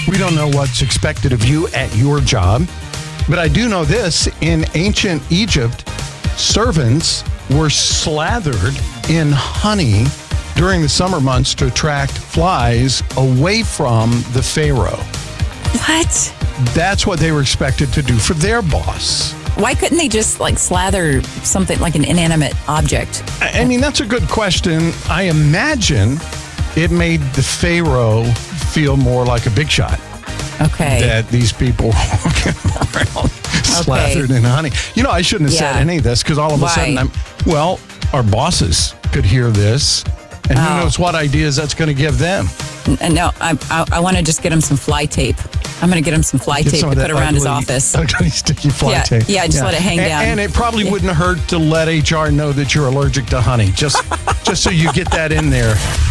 We don't know what's expected of you at your job, but I do know this. In ancient Egypt, servants were slathered in honey during the summer months to attract flies away from the pharaoh. What? That's what they were expected to do for their boss. Why couldn't they just slather something like an inanimate object? I mean, that's a good question. I imagine it made the pharaoh feel more like a big shot. Okay. That these people walking around slathered in honey. You know, I shouldn't have said any of this because all of a sudden our bosses could hear this, and who knows what ideas that's going to give them. No, I want to just get him some fly tape. I'm going to get him some fly tape to put around his office. Ugly, sticky fly tape. Yeah, just let it hang down. And it probably wouldn't hurt to let HR know that you're allergic to honey, just so you get that in there.